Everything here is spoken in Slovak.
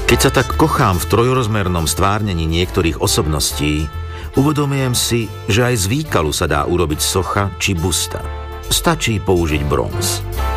Keď sa tak kochám v trojrozmernom stvárnení niektorých osobností, uvedomujem si, že aj z výkalu sa dá urobiť socha či busta. Stačí použiť bronz.